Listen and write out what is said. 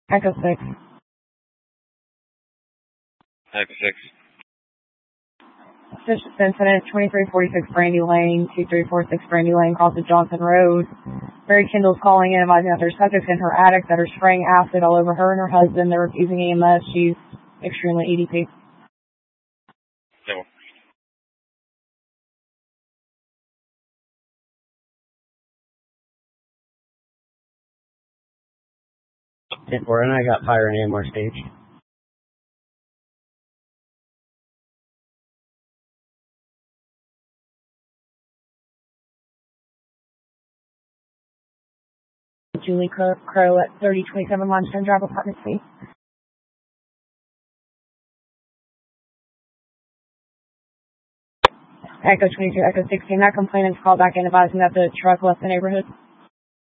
Echo 6. Echo 6. Suspicious incident, 2346 Brandy Lane, 2346 Brandy Lane, across the Johnson Road. Mary Kendall's calling in, advising that there's subjects in her attic that are spraying acid all over her and her husband. They're refusing EMS. She's extremely EDP. No. 10-4, and I got fire and AMR stage. Julie Crow at 3027 Limestone Drive, Apartment C. Echo 22, Echo 16. That complainant's called back in advising that the truck left the neighborhood.